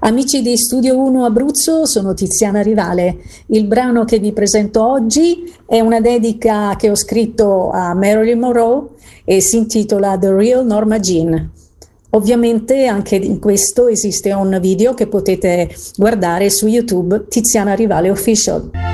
Amici di Studio 1 Abruzzo, sono Tiziana Rivale. Il brano che vi presento oggi è una dedica che ho scritto a Marilyn Monroe e si intitola The Real Norma Jean. Ovviamente anche in questo esiste un video che potete guardare su YouTube, Tiziana Rivale Official.